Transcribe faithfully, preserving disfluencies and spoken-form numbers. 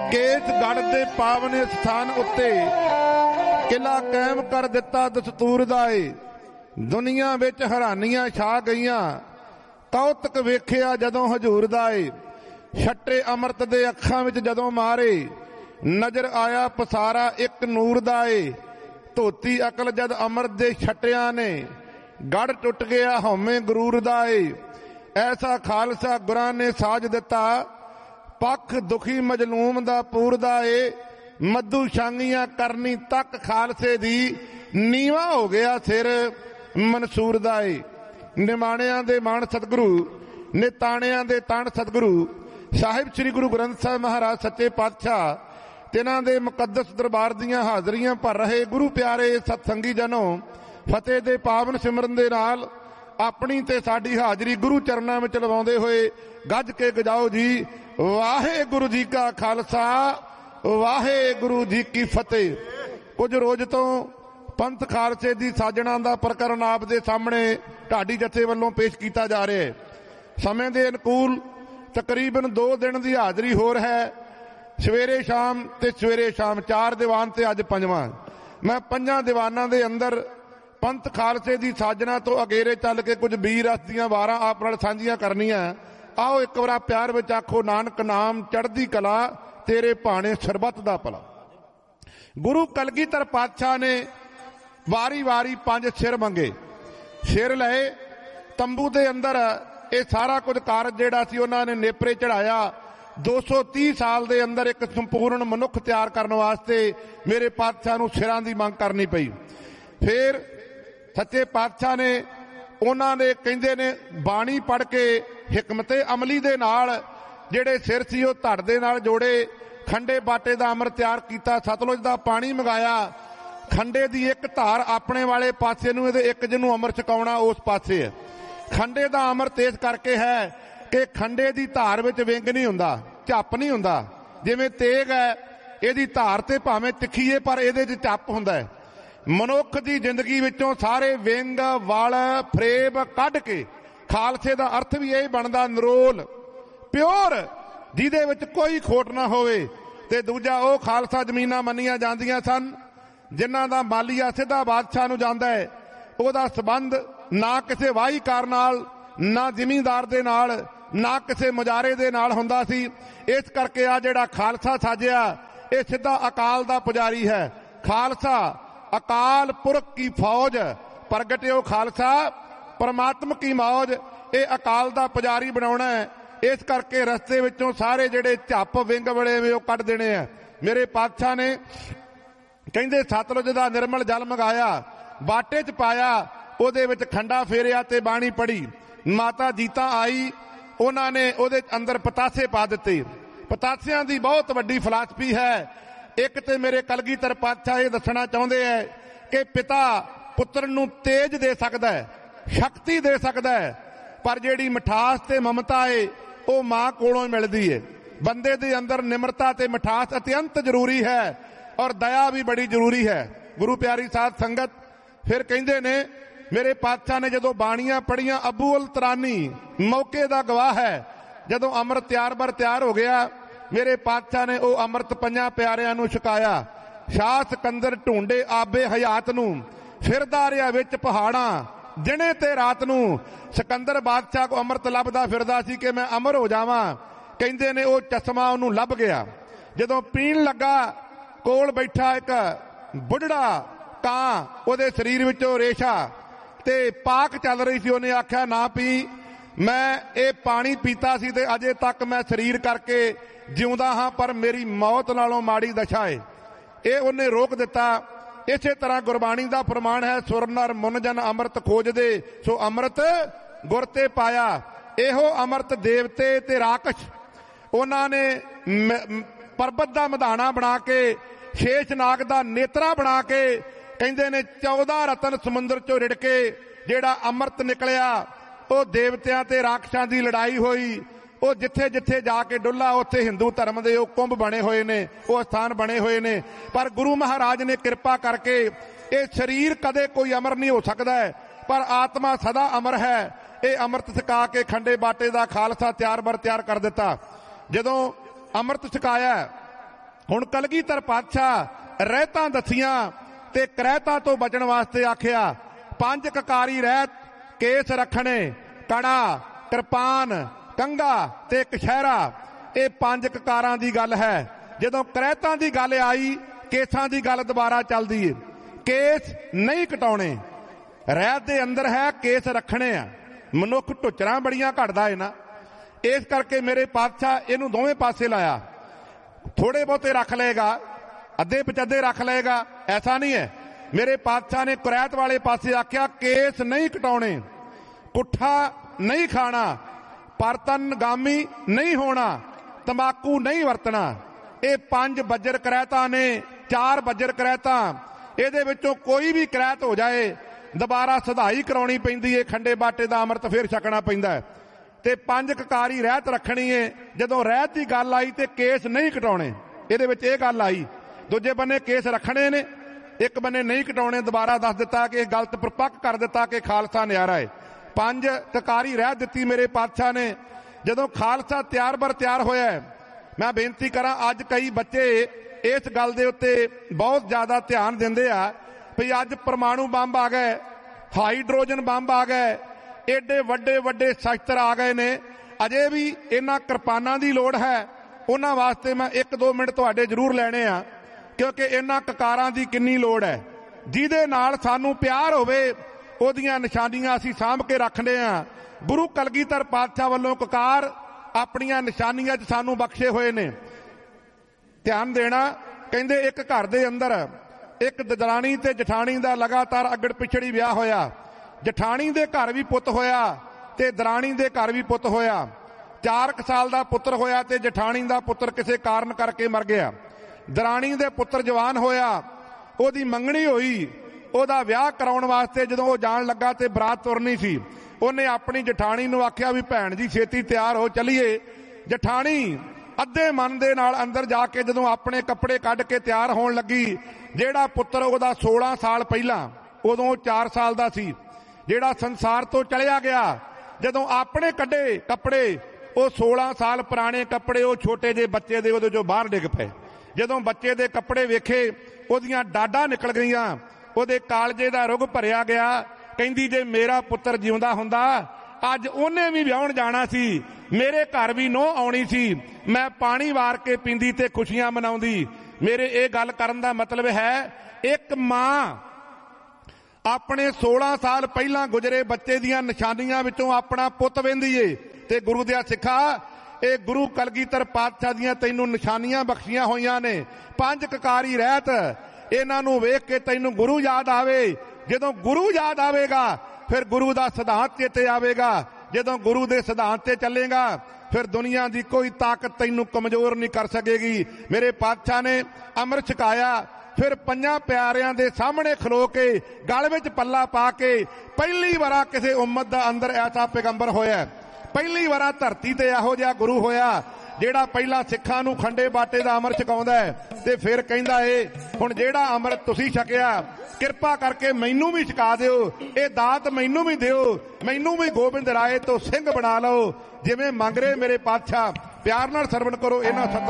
ਕੇਸਗੜ੍ਹ ਦੇ ਪਾਵਨ ਸਥਾਨ ਉੱਤੇ ਕਿਲਾ ਕਾਇਮ ਕਰ ਦਿੱਤਾ ਦਸਤੂਰ ਦਾ ਏ। ਦੁਨੀਆ ਵਿੱਚ ਹੈਰਾਨੀਆਂ ਛਾ ਗਈਆਂ, ਕੌਤਕ ਵੇਖਿਆ ਜਦੋਂ ਹਜ਼ੂਰ ਦਾ ਏ। ਛੱਟੇ ਅੰਮ੍ਰਿਤ ਦੇ ਅੱਖਾਂ ਵਿੱਚ ਜਦੋਂ ਮਾਰੇ, ਨਜ਼ਰ ਆਇਆ ਪਸਾਰਾ ਇੱਕ ਨੂਰ ਦਾ ਏ। ਧੋਤੀ ਅਕਲ ਜਦ ਅੰਮ੍ਰਿਤ ਦੇ ਛੱਟਿਆਂ ਨੇ, ਗੜ ਟੁੱਟ ਗਿਆ ਹਉਮੈ ਗਰੂਰ ਦਾ ਏ। ਐਸਾ ਖਾਲਸਾ ਗੁਰਾਂ ਨੇ ਸਾਜ ਦਿੱਤਾ, ਪੱਖ ਦੁਖੀ ਮਜਲੂਮ ਦਾ ਪੂਰਦਾ ਏ। ਮੱਧੂ ਛਾਂਗੀਆਂ ਕਰਨੀ ਤੱਕ ਖਾਲਸੇ ਦੀ, ਨੀਵਾ ਹੋ ਗਿਆ ਸਿਰ ਮਨਸੂਰ ਦਾ ਏ। ਨਿਮਾਣਿਆਂ ਦੇ ਮਾਣ ਸਤਿਗੁਰੂ, ਨਿਤਾਣਿਆਂ ਦੇ ਤਣ ਸਤਿਗੁਰੂ ਸਾਹਿਬ ਸ੍ਰੀ ਗੁਰੂ ਗ੍ਰੰਥ ਸਾਹਿਬ ਮਹਾਰਾਜ ਸੱਚੇ ਪਾਤਸ਼ਾਹ, ਤਿਨਾਂ ਦੇ ਮੁਕੱਦਸ ਦਰਬਾਰ ਦੀਆਂ ਹਾਜ਼ਰੀਆਂ ਭਰ ਰਹੇ ਗੁਰੂ ਪਿਆਰੇ ਸਤਸੰਗੀ ਜਨੋ, ਫਤਿਹ ਦੇ ਪਾਵਨ ਸਿਮਰਨ ਦੇ ਨਾਲ ਆਪਣੀ ਤੇ ਸਾਡੀ ਹਾਜ਼ਰੀ ਗੁਰੂ ਚਰਨਾਂ ਵਿੱਚ ਲਵਾਉਂਦੇ ਹੋਏ ਗੱਜ ਕੇ ਗਜਾਓ ਜੀ, ਵਾਹਿਗੁਰੂ ਜੀ ਕਾ ਖਾਲਸਾ, ਵਾਹਿਗੁਰੂ ਜੀ ਕੀ ਫਤਿਹ। ਕੁਝ ਰੋਜ਼ ਤੋਂ ਪੰਥ ਖਾਲਸੇ ਦੀ ਸਾਜਣਾ ਦਾ ਪ੍ਰਕਰਨ ਆਪ ਦੇ ਸਾਹਮਣੇ ਢਾਡੀ ਜਥੇ ਵੱਲੋਂ ਪੇਸ਼ ਕੀਤਾ ਜਾ ਰਿਹਾ ਹੈ। ਸਮੇਂ ਦੇ ਅਨੁਕੂਲ ਤਕਰੀਬਨ ਦੋ ਦਿਨ ਦੀ ਹਾਜ਼ਰੀ ਹੋਰ ਹੈ, ਸਵੇਰੇ ਸ਼ਾਮ ਤੇ ਸਵੇਰੇ ਸ਼ਾਮ ਚਾਰ ਦੀਵਾਨ ਤੇ ਅੱਜ ਪੰਜਵਾਂ। ਮੈਂ ਪੰਜਾਂ ਦੀਵਾਨਾਂ ਦੇ ਅੰਦਰ ਪੰਥ ਖਾਲਸੇ ਦੀ ਸਾਜਣਾ ਤੋਂ ਅਗੇਰੇ ਚੱਲ ਕੇ ਕੁਝ ਵੀਰ ਰਸ ਦੀਆਂ ਵਾਰਾਂ ਆਪ ਨਾਲ ਸਾਂਝੀਆਂ ਕਰਨੀਆਂ। ਆਓ ਇੱਕ ਵਾਰ ਪਿਆਰ ਵਿੱਚ ਆਖੋ, ਨਾਨਕ ਨਾਮ ਚੜ੍ਹਦੀ ਕਲਾ, ਤੇਰੇ ਭਾਣੇ ਸਰਬੱਤ ਦਾ ਭਲਾ। ਗੁਰੂ ਕਲਗੀਧਰ ਪਾਤਸ਼ਾਹ ਨੇ ਵਾਰੀ ਵਾਰੀ ਪੰਜ ਸਿਰ ਮੰਗੇ, ਸਿਰ ਲਏ ਤੰਬੂ ਦੇ ਅੰਦਰ। ਇਹ ਸਾਰਾ ਕੁਝ ਕਾਰਜ ਜਿਹੜਾ ਸੀ ਉਹਨਾਂ ਨੇ ਨੇਪਰੇ ਚੜਾਇਆ। ਦੋ ਸੌ ਤੀਹ ਸਾਲ ਦੇ ਅੰਦਰ ਇੱਕ ਸੰਪੂਰਨ ਮਨੁੱਖ ਤਿਆਰ ਕਰਨ ਵਾਸਤੇ ਮੇਰੇ ਪਾਤਸ਼ਾਹ ਨੂੰ ਸਿਰਾਂ ਦੀ ਮੰਗ ਕਰਨੀ ਪਈ। ਫਿਰ ਸੱਚੇ ਪਾਤਸ਼ਾਹ ਨੇ ਉਹਨਾਂ ਨੇ ਕਹਿੰਦੇ ਨੇ ਬਾਣੀ ਪੜ੍ਹ ਕੇ ਹਿਕਮਤੇ ਅਮਲੀ ਦੇ ਨਾਲ ਜਿਹੜੇ ਸਿਰ ਸੀ ਉਹ ਧੜ ਦੇ ਨਾਲ ਜੋੜੇ, ਖੰਡੇ ਬਾਟੇ ਦਾ ਅੰਮ੍ਰਿਤ ਤਿਆਰ ਕੀਤਾ, ਸਤਲੁਜ ਦਾ ਪਾਣੀ ਮੰਗਾਇਆ। ਖੰਡੇ ਦੀ ਇੱਕ ਧਾਰ ਆਪਣੇ ਵਾਲੇ ਪਾਸੇ ਨੂੰ, ਇਹਦੇ ਇੱਕ ਜਿਹਨੂੰ ਅੰਮ੍ਰਿਤ ਛਕਾਉਣਾ ਉਸ ਪਾਸੇ ਹੈ। ਖੰਡੇ ਦਾ ਅੰਮ੍ਰਿਤ ਇਸ ਕਰਕੇ ਹੈ ਕਿ ਖੰਡੇ ਦੀ ਧਾਰ ਵਿੱਚ ਵਿੰਗ ਨਹੀਂ ਹੁੰਦਾ, ਝੱਪ ਨਹੀਂ ਹੁੰਦਾ। ਜਿਵੇਂ ਤੇਗ ਹੈ, ਇਹਦੀ ਧਾਰ ਤੇ ਭਾਵੇਂ ਤਿੱਖੀ ਹੈ ਪਰ ਇਹਦੇ 'ਚ ਝੱਪ ਹੁੰਦਾ ਹੈ। ਮਨੁੱਖ ਦੀ ਜ਼ਿੰਦਗੀ ਵਿੱਚੋਂ ਸਾਰੇ ਵਿੰਗ ਵਲ ਫਰੇਬ ਕੱਢ ਕੇ, ਖਾਲਸੇ ਦਾ ਅਰਥ ਵੀ ਇਹ ਬਣਦਾ ਨਿਰੋਲ, ਪਿਓਰ, ਜਿਹਦੇ ਵਿੱਚ ਕੋਈ ਖੋਟ ਨਾ ਹੋਵੇ। ਤੇ ਦੂਜਾ ਉਹ ਖਾਲਸਾ ਜ਼ਮੀਨਾਂ ਮੰਨੀਆਂ ਜਾਂਦੀਆਂ ਸਨ ਜਿਨ੍ਹਾਂ ਦਾ ਮਾਲੀਆ ਸਿੱਧਾ ਬਾਦਸ਼ਾਹ ਨੂੰ ਜਾਂਦਾ ਹੈ। ਉਹਦਾ ਸਬੰਧ ਨਾ ਕਿਸੇ ਵਾਹੀਕਾਰ ਨਾਲ, ਨਾ ਜ਼ਿਮੀਂਦਾਰ ਦੇ ਨਾਲ, ਨਾ ਕਿਸੇ ਮੁਜਾਰੇ ਦੇ ਨਾਲ ਹੁੰਦਾ ਸੀ। ਇਸ ਕਰਕੇ ਆ ਜਿਹੜਾ ਖਾਲਸਾ ਸਾਜਿਆ ਇਹ ਸਿੱਧਾ ਅਕਾਲ ਦਾ ਪੁਜਾਰੀ ਹੈ। ਖਾਲਸਾ ਅਕਾਲ ਪੁਰਖ ਕੀ ਫੌਜ, ਪ੍ਰਗਟਿਓ ਖਾਲਸਾ ਪਰਮਾਤਮ ਕੀ ਮੌਜ। ਇਹ ਅਕਾਲ ਦਾ ਪੁਜਾਰੀ ਬਣਾਉਣਾ ਹੈ। ਇਸ ਕਰਕੇ ਰਸਤੇ ਵਿੱਚੋਂ ਸਾਰੇ ਜਿਹੜੇ ਝੱਪ ਵਿੰਗ ਵੜੇ ਵੇ ਉਹ ਕੱਢ ਦੇਣੇ ਆ। ਮੇਰੇ ਪਾਤਸ਼ਾਹ ਨੇ ਕਹਿੰਦੇ ਸਤਲੁਜ ਦਾ ਨਿਰਮਲ ਜਲ ਮੰਗਾਇਆ, ਬਾਟੇ 'ਚ ਪਾਇਆ, ਉਹਦੇ ਵਿੱਚ ਖੰਡਾ ਫੇਰਿਆ ਤੇ ਬਾਣੀ ਪੜ੍ਹੀ। ਮਾਤਾ ਜੀਤਾ ਆਈ, ਉਹਨਾਂ ਨੇ ਉਹਦੇ ਅੰਦਰ ਪਤਾਸੇ ਪਾ ਦਿੱਤੇ। ਪਤਾਸਿਆਂ ਦੀ ਬਹੁਤ ਵੱਡੀ ਫਿਲਾਸਫੀ ਹੈ। ਇੱਕ ਤੇ ਮੇਰੇ ਕਲਗੀਧਰ ਪਾਤਸ਼ਾਹ ਇਹ ਦੱਸਣਾ ਚਾਹੁੰਦੇ ਹੈ ਕਿ ਪਿਤਾ ਪੁੱਤਰ ਨੂੰ ਤੇਜ ਦੇ ਸਕਦਾ ਹੈ, ਸ਼ਕਤੀ ਦੇ ਸਕਦਾ ਹੈ, ਪਰ ਜਿਹੜੀ ਮਿਠਾਸ ਤੇ ਮਮਤਾ ਏ ਉਹ ਮਾਂ ਕੋਲੋਂ ਮਿਲਦੀ ਏ। ਬੰਦੇ ਦੇ ਅੰਦਰ ਨਿਮਰਤਾ ਤੇ ਮਿਠਾਸ ਅਤਿਅੰਤ ਜ਼ਰੂਰੀ ਹੈ ਔਰ ਦਇਆ ਵੀ ਬੜੀ ਜ਼ਰੂਰੀ ਹੈ। ਗੁਰੂ ਪਿਆਰੀ ਸਾਧ ਸੰਗਤ ਫਿਰ ਕਹਿੰਦੇ ਨੇ ਮੇਰੇ ਪਾਤਸ਼ਾਹ ਨੇ ਜਦੋਂ ਬਾਣੀਆਂ ਪੜ੍ਹੀਆਂ, ਅਬੂ ਅਲ ਤਰਾਨੀ ਮੌਕੇ ਦਾ ਗਵਾਹ ਹੈ, ਜਦੋਂ ਅੰਮ੍ਰਿਤ ਤਿਆਰ ਬਰ ਤਿਆਰ ਹੋ ਗਿਆ ਮੇਰੇ ਪਾਤਸ਼ਾਹ ਨੇ ਉਹ ਅੰਮ੍ਰਿਤ ਪੰਜਾਂ ਪਿਆਰਿਆਂ ਨੂੰ ਛਕਾਇਆ। ਸ਼ਾਹ ਸਿਕੰਦਰ ਢੂੰਡੇ ਆਬੇ ਹਯਾਤ ਨੂੰ, ਫਿਰਦਾ ਰਿਹਾ ਵਿੱਚ ਪਹਾੜਾਂ ਦਿਨੇ ਤੇ ਰਾਤ ਨੂੰ। ਸਿਕੰਦਰ ਬਾਦਸ਼ਾਹ ਕੋ ਅੰਮ੍ਰਿਤ ਲੱਭਦਾ ਫਿਰਦਾ ਸੀ ਕਿ ਮੈਂ ਅਮਰ ਹੋ ਜਾਵਾਂ। ਕਹਿੰਦੇ ਨੇ ਉਹ ਚਸ਼ਮਾ ਉਹਨੂੰ ਲੱਭ ਗਿਆ। ਜਦੋਂ ਪੀਣ ਲੱਗਾ ਕੋਲ ਬੈਠਾ ਇੱਕ ਬੁੱਢੜਾ ਕਾਂ, ਉਹਦੇ ਸਰੀਰ ਵਿੱਚੋਂ ਰੇਸ਼ਾ ਤੇ ਪਾਕ ਚੱਲ ਰਹੀ ਸੀ। ਉਹਨੇ ਆਖਿਆ ਨਾ ਪੀ, ਮੈਂ ਇਹ ਪਾਣੀ ਪੀਤਾ ਸੀ ਤੇ ਅਜੇ ਤੱਕ ਮੈਂ ਸਰੀਰ ਕਰਕੇ ਜਿਉਂਦਾ ਹਾਂ, ਪਰ ਮੇਰੀ ਮੌਤ ਨਾਲੋਂ ਮਾੜੀ ਦਸ਼ਾ ਏ। ਇਹ ਉਹਨੇ ਰੋਕ ਦਿੱਤਾ। ਇਸੇ ਤਰ੍ਹਾਂ ਗੁਰਬਾਣੀ ਦਾ ਫਰਮਾਨ ਹੈ, ਸੁਰ ਨਰ ਮੁਨ ਜਨ ਅੰਮ੍ਰਿਤ ਖੋਜਦੇ, ਸੋ ਅੰਮ੍ਰਿਤ ਗੁਰ ਤੇ ਪਾਇਆ। ਇਹੋ ਅੰਮ੍ਰਿਤ ਦੇਵਤੇ ਤੇ ਰਾਕਸ਼ ਉਹਨਾਂ ਨੇ ਪਰਬਤ ਦਾ ਮਧਾਣਾ ਬਣਾ ਕੇ, ਸ਼ੇਸ਼ਨਾਗ ਦਾ ਨੇਤਰਾ ਬਣਾ ਕੇ, ਕਹਿੰਦੇ ਨੇ ਚੌਦਾਂ ਰਤਨ ਸਮੁੰਦਰ ਚੋਂ ਰਿੜ ਕੇ ਜਿਹੜਾ ਅੰਮ੍ਰਿਤ ਨਿਕਲਿਆ ਉਹ ਦੇਵਤਿਆਂ ਤੇ ਰਾਕਸ਼ਾਂ ਦੀ ਲੜਾਈ ਹੋਈ। ਉਹ ਜਿੱਥੇ ਜਿੱਥੇ ਜਾ ਕੇ ਡੁੱਲਾ ਉੱਥੇ ਹਿੰਦੂ ਧਰਮ ਦੇ ਉਹ ਕੁੰਭ ਬਣੇ ਹੋਏ ਨੇ, ਉਹ ਸਥਾਨ ਬਣੇ ਹੋਏ ਨੇ। ਪਰ ਗੁਰੂ ਮਹਾਰਾਜ ਨੇ ਕਿਰਪਾ ਕਰਕੇ ਇਹ ਸਰੀਰ ਕਦੇ ਕੋਈ ਅਮਰ ਨਹੀਂ ਹੋ ਸਕਦਾ ਹੈ, ਪਰ ਆਤਮਾ ਸਦਾ ਅਮਰ ਹੈ। ਇਹ ਅੰਮ੍ਰਿਤ ਛਕਾ ਕੇ ਖੰਡੇ ਬਾਟੇ ਦਾ ਖਾਲਸਾ ਤਿਆਰ ਬਰ ਤਿਆਰ ਕਰ ਦਿੱਤਾ। ਜਦੋਂ ਅੰਮ੍ਰਿਤ ਛਕਾਇਆ ਹੁਣ ਕਲਗੀਧਰ ਪਾਤਸ਼ਾਹ ਰਹਿਤਾਂ ਦੱਸੀਆਂ ਤੇ ਕਰਹਿਤਾਂ ਤੋਂ ਬਚਣ ਵਾਸਤੇ ਆਖਿਆ। ਪੰਜ ਕਕਾਰੀ ਰਹਿਤ, ਕੇਸ ਰੱਖਣੇ, ਕੜਾ, ਕਿਰਪਾਨ, ਕੰਘਾ ਤੇ ਕਛਹਿਰਾ, ਇਹ ਪੰਜ ਕਕਾਰਾਂ ਦੀ ਗੱਲ ਹੈ। ਜਦੋਂ ਕਰਹਿਤਾਂ ਦੀ ਗੱਲ ਆਈ, ਕੇਸਾਂ ਦੀ ਗੱਲ ਦੁਬਾਰਾ ਚੱਲਦੀ ਏ। ਕੇਸ ਨਹੀਂ ਕਟਾਉਣੇ, ਰਹਿਤ ਦੇ ਅੰਦਰ ਹੈ ਕੇਸ ਰੱਖਣੇ ਆ। ਮਨੁੱਖ ਢੁੱਚਰਾਂ ਬੜੀਆਂ ਘੜਦਾ ਏ ਨਾ, ਇਸ ਕਰਕੇ ਮੇਰੇ ਪਾਤਸ਼ਾਹ ਇਹਨੂੰ ਦੋਵੇਂ ਪਾਸੇ ਲਾਇਆ। ਥੋੜੇ ਬਹੁਤੇ ਰੱਖ ਲਏਗਾ, ਅੱਧੇ ਪਚੱਧੇ ਰੱਖ ਲਏਗਾ, ਐਸਾ ਨਹੀਂ ਹੈ। ਮੇਰੇ ਪਾਤਸ਼ਾਹ ਨੇ ਕਰੈਤ ਵਾਲੇ ਪਾਸੇ ਆਖਿਆ ਕੇਸ ਨਹੀਂ ਕਟਾਉਣੇ, ਪੁੱਠਾ ਨਹੀਂ ਖਾਣਾ, ਪਰਤਨਗਾਮੀ ਨਹੀਂ ਹੋਣਾ, ਤੰਬਾਕੂ ਨਹੀਂ ਵਰਤਣਾ। ਇਹ ਪੰਜ ਬੱਜਰ ਕਰੈਤਾਂ ਨੇ, ਚਾਰ ਬੱਜਰ ਕਰੈਤਾਂ। ਇਹਦੇ ਵਿੱਚੋਂ ਕੋਈ ਵੀ ਕਰੈਤ ਹੋ ਜਾਏ ਦੁਬਾਰਾ ਸਧਾਈ ਕਰਾਉਣੀ ਪੈਂਦੀ ਏ, ਖੰਡੇ ਬਾਟੇ ਦਾ ਅੰਮ੍ਰਿਤ ਫੇਰ ਛਕਣਾ ਪੈਂਦਾ ਹੈ। ਤੇ ਪੰਜ ਕਕਾਰੀ ਰਹਿਤ ਰੱਖਣੀ ਏ। ਜਦੋਂ ਰਹਿਤ ਦੀ ਗੱਲ ਆਈ ਤੇ ਕੇਸ ਨਹੀਂ ਕਟਾਉਣੇ, ਇਹਦੇ ਵਿੱਚ ਇਹ ਗੱਲ ਆਈ। ਦੂਜੇ ਬੰਨੇ ਕੇਸ ਰੱਖਣੇ ਨੇ, ਇੱਕ ਬੰਨੇ ਨਹੀਂ ਕਟਾਉਣੇ। ਦੁਬਾਰਾ ਦੱਸ ਦਿੱਤਾ ਕਿ ਇਹ ਗਲਤ ਪਰਪੱਕ ਕਰ ਦਿੱਤਾ ਕਿ ਖਾਲਸਾ ਨਿਆਰਾ ਹੈ। ਪੰਜ ਕਕਾਰੀ ਰਹਿਤ ਦਿੱਤੀ ਮੇਰੇ ਪਾਤਸ਼ਾਹ ਨੇ। ਜਦੋਂ ਖਾਲਸਾ ਤਿਆਰ ਬਰ ਤਿਆਰ ਹੋਇਆ, ਮੈਂ ਬੇਨਤੀ ਕਰਾਂ, ਅੱਜ ਕਈ ਬੱਚੇ ਇਸ ਗੱਲ ਦੇ ਉੱਤੇ ਬਹੁਤ ਜ਼ਿਆਦਾ ਧਿਆਨ ਦਿੰਦੇ ਆ ਵੀ ਅੱਜ ਪਰਮਾਣੂ ਬੰਬ ਆ ਗਏ, ਹਾਈਡਰੋਜਨ ਬੰਬ ਆ ਗਏ, ਏਡੇ ਵੱਡੇ ਵੱਡੇ ਸ਼ਸਤਰ ਆ ਗਏ ਨੇ। ਅਜੇ ਵੀ ਇਹਨਾਂ ਕਿਰਪਾਨਾਂ ਦੀ ਲੋੜ ਹੈ। ਉਹਨਾਂ ਵਾਸਤੇ ਮੈਂ ਇੱਕ ਦੋ ਮਿੰਟ ਤੁਹਾਡੇ ਜ਼ਰੂਰ ਲੈਣੇ ਆ, ਕਿਉਂਕਿ ਇਹਨਾਂ ਕਕਾਰਾਂ ਦੀ ਕਿੰਨੀ ਲੋੜ ਹੈ। ਜਿਹਦੇ ਨਾਲ ਸਾਨੂੰ ਪਿਆਰ ਹੋਵੇ ਉਹਦੀਆਂ ਨਿਸ਼ਾਨੀਆਂ ਅਸੀਂ ਸਾਂਭ ਕੇ ਰੱਖਦੇ ਆ। ਗੁਰੂ ਕਲਗੀਧਰ ਪਾਤਸ਼ਾਹ ਵੱਲੋਂ ਕਕਾਰ ਆਪਣੀਆਂ ਨਿਸ਼ਾਨੀਆਂ 'ਚ ਸਾਨੂੰ ਬਖਸ਼ੇ ਹੋਏ ਨੇ। ਧਿਆਨ ਦੇਣਾ, ਕਹਿੰਦੇ ਇੱਕ ਘਰ ਦੇ ਅੰਦਰ ਇੱਕ ਦਰਾਣੀ ਤੇ ਜਠਾਣੀ ਦਾ ਲਗਾਤਾਰ ਅਗੜ ਪਿਛੜੀ ਵਿਆਹ ਹੋਇਆ। ਜਠਾਣੀ ਦੇ ਘਰ ਵੀ ਪੁੱਤ ਹੋਇਆ ਤੇ ਦਰਾਣੀ ਦੇ ਘਰ ਵੀ ਪੁੱਤ ਹੋਇਆ। ਚਾਰ ਕੁ ਸਾਲ ਦਾ ਪੁੱਤਰ ਹੋਇਆ ਤੇ ਜਠਾਣੀ ਦਾ ਪੁੱਤਰ ਕਿਸੇ ਕਾਰਨ ਕਰਕੇ ਮਰ ਗਿਆ। ਦਰਾਣੀ ਦੇ ਪੁੱਤਰ ਜਵਾਨ ਹੋਇਆ, ਉਹਦੀ ਮੰਗਣੀ ਹੋਈ। ਉਹਦਾ ਵਿਆਹ ਕਰਾਉਣ ਵਾਸਤੇ ਜਦੋਂ ਉਹ ਜਾਣ ਲੱਗਾ ਤੇ ਬਰਾਤ ਤੁਰਨੀ ਸੀ, ਉਹਨੇ ਆਪਣੀ ਜਠਾਣੀ ਨੂੰ ਆਖਿਆ ਵੀ ਭੈਣ ਜੀ ਛੇਤੀ ਤਿਆਰ ਹੋ ਚੱਲੀਏ। ਜਠਾਣੀ ਅੱਧੇ ਮਨ ਦੇ ਨਾਲ ਅੰਦਰ ਜਾ ਕੇ ਜਦੋਂ ਆਪਣੇ ਕੱਪੜੇ ਕੱਢ ਕੇ ਤਿਆਰ ਹੋਣ ਲੱਗੀ, ਜਿਹੜਾ ਪੁੱਤਰ ਉਹਦਾ ਸੋਲਾਂ ਸਾਲ ਪਹਿਲਾਂ, ਉਦੋਂ ਚਾਰ ਸਾਲ ਦਾ ਸੀ, ਜਿਹੜਾ ਸੰਸਾਰ ਤੋਂ ਚਲਿਆ ਗਿਆ, ਜਦੋਂ ਆਪਣੇ ਕੱਢੇ ਕੱਪੜੇ, ਉਹ ਸੋਲਾਂ ਸਾਲ ਪੁਰਾਣੇ ਕੱਪੜੇ ਉਹ ਛੋਟੇ ਜਿਹੇ ਬੱਚੇ ਦੇ ਉਹਦੇ ਚੋਂ ਬਾਹਰ ਡਿੱਗ ਪਏ। ਜਦੋਂ ਬੱਚੇ ਦੇ ਕੱਪੜੇ ਵੇਖੇ, ਉਹਦੀਆਂ ਡਾਢਾਂ ਨਿਕਲ ਗਈਆਂ, ਉਹਦੇ ਕਾਲਜੇ ਦਾ ਰੁਗ ਭਰਿਆ ਗਿਆ। ਕਹਿੰਦੀ ਜੇ ਮੇਰਾ ਪੁੱਤਰ ਜਿਉਂਦਾ ਹੁੰਦਾ ਅੱਜ ਉਹਨੇ ਵੀ ਵਿਆਹਣ ਜਾਣਾ ਸੀ, ਮੇਰੇ ਘਰ ਵੀ ਨੋਹ ਆਉਣੀ ਸੀ, ਮੈਂ ਪਾਣੀ ਵਾਰ ਕੇ ਪੀਂਦੀ ਤੇ ਖੁਸ਼ੀਆਂ ਮਨਾਉਂਦੀ। ਮੇਰੇ ਇਹ ਗੱਲ ਕਰਨ ਦਾ ਮਤਲਬ ਹੈ, ਇੱਕ ਮਾਂ ਆਪਣੇ ਸੋਲਾਂ ਸਾਲ ਪਹਿਲਾਂ ਗੁਜਰੇ ਬੱਚੇ ਦੀਆਂ ਨਿਸ਼ਾਨੀਆਂ ਵਿੱਚੋਂ ਆਪਣਾ ਪੁੱਤ ਵੇਂਦੀ ਏ। ਤੇ ਗੁਰੂ ਦਿਆ ਸਿੱਖਾ, ਇਹ ਗੁਰੂ ਕਲਗੀਧਰ ਪਾਤਸ਼ਾਹ ਦੀਆਂ ਤੈਨੂੰ ਨਿਸ਼ਾਨੀਆਂ ਬਖਸ਼ੀਆਂ ਹੋਈਆਂ ਨੇ। ਪੰਜ ਕਕਾਰੀ ਰਹਿਤ, ਇਹਨਾਂ ਨੂੰ ਵੇਖ ਕੇ ਤੈਨੂੰ ਗੁਰੂ ਯਾਦ ਆਵੇ। ਜਦੋਂ ਗੁਰੂ ਯਾਦ ਆਵੇਗਾ ਫਿਰ ਗੁਰੂ ਦਾ ਸਿਧਾਂਤ ਚੇਤੇ ਆਵੇਗਾ। ਜਦੋਂ ਗੁਰੂ ਦੇ ਸਿਧਾਂਤ ਤੇ ਚੱਲੇਗਾ ਫਿਰ ਦੁਨੀਆ ਦੀ ਕੋਈ ਤਾਕਤ ਤੈਨੂੰ ਕਮਜ਼ੋਰ ਨਹੀਂ ਕਰ ਸਕੇਗੀ। ਮੇਰੇ ਪਾਤਸ਼ਾਹ ਨੇ ਅੰਮ੍ਰਿਤ ਛਕਾਇਆ, ਫਿਰ ਪੰਜਾਂ ਪਿਆਰਿਆਂ ਦੇ ਸਾਹਮਣੇ ਖਲੋ ਕੇ ਗਲ ਵਿੱਚ ਪੱਲਾ ਪਾ ਕੇ ਪਹਿਲੀ ਵਾਰਾ ਕਿਸੇ ਉਮਤ ਦਾ ਅੰਦਰ ਐਸਾ ਪੈਗੰਬਰ ਹੋਇਆ, ਪਹਿਲੀ ਵਾਰਾ ਧਰਤੀ ਤੇ ਇਹੋ ਜਿਹਾ ਗੁਰੂ ਹੋਇਆ ਜਿਹੜਾ ਪਹਿਲਾਂ ਸਿੱਖਾਂ ਨੂੰ ਖੰਡੇ ਬਾਟੇ ਦਾ ਅੰਮ੍ਰਿਤ ਛਕਾਉਂਦਾ ਹੈ ਤੇ ਫਿਰ ਕਹਿੰਦਾ ਏ ਹੁਣ ਜਿਹੜਾ ਅੰਮ੍ਰਿਤ ਤੁਸੀਂ ਛਕਿਆ ਕਿਰਪਾ ਕਰਕੇ ਮੈਨੂੰ ਵੀ ਛਕਾ ਦਿਓ, ਇਹ ਦਾਤ ਮੈਨੂੰ ਵੀ ਦਿਓ, ਮੈਨੂੰ ਵੀ ਗੋਬਿੰਦ ਰਾਏ ਤੋਂ ਸਿੰਘ ਬਣਾ ਲਓ। ਜਿਵੇਂ ਮੰਗ ਰਹੇ ਮੇਰੇ ਪਾਤਸ਼ਾਹ, ਪਿਆਰ ਨਾਲ ਸਰਵਣ ਕਰੋ ਇਹਨਾਂ ਸਤ